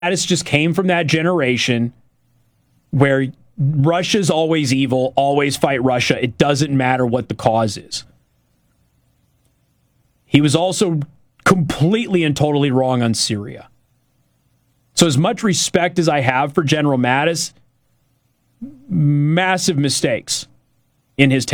Mattis just came from that generation where Russia's always evil, always fight Russia. It doesn't matter what the cause is. He was also completely and totally wrong on Syria. So as much respect as I have for General Mattis, massive mistakes in his